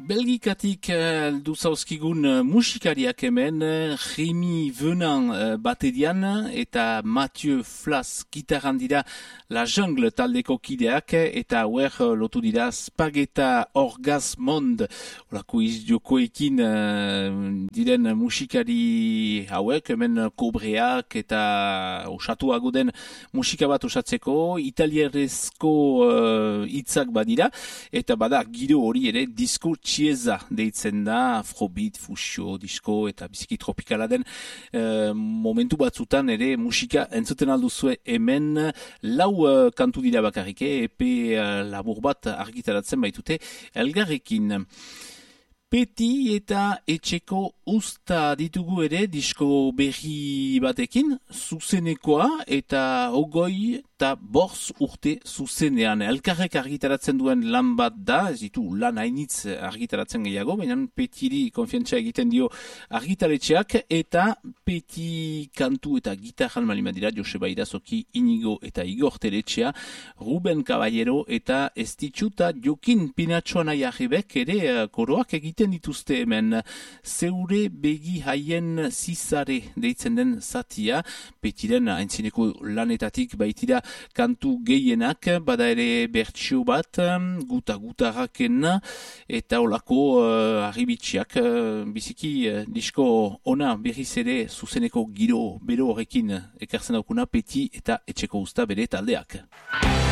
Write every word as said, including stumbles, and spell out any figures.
Belgikatik heldu zauzkigun uh, musikariak hemen, uh, Rémi Venan uh, baterian eta Mathieu Flas gitarran dira La Jungle taldeko kideak eta hauer uh, lotu dira Spagetta Orgasmond olako izjokoekin uh, diren musikari hauek, hemen kobreak eta osatuago den musika bat osatzeko, italierrezko hitzak uh, badira, eta bada giro hori ere disko txieza deitzen da, afrobeat, fusio, disko eta biziki tropikala den uh, momentu batzutan ere musika entzuten alduzue hemen lau uh, kantu dira bakarrike, epe uh, labur bat argitaratzen baitute elgarrekin. Peti eta etxeko usta ditugu ere disko berri batekin, zuzenekoa eta ogoi eta borz urte zuzenean. Elkarrek argitaratzen duen lan bat da, ez ditu lan hainitz argitaratzen gehiago, baina Petiri konfiantza egiten dio argitaletxeak eta Peti kantu eta gitarran malima dira, Joseba Irazoki, Inigo eta Igor Teletxea, Ruben Caballero eta Estitxuta Jokin Pinatxoan aiarrebek ere koroak egiten dituzte hemen. Zeure begi haien zizare deitzen den zatia, Petiren haintzineko lanetatik baitira kantu gehienak, bada ere bertsio bat, guta gutarraken eta olako uh, arribitsiak, uh, biziki uh, disko ona berriz ere zuzeneko giro bero horrekin ekartzen daukuna Peti eta etxeko usta bere taldeak.